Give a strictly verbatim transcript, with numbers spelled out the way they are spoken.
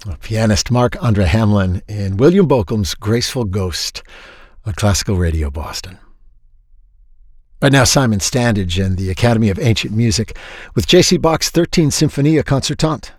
Pianist Marc-Andre Hamelin in William Bochum's Graceful Ghost on Classical Radio Boston. Right now, Simon Standage and the Academy of Ancient Music with J C Bach's thirteenth Symphonia Concertante.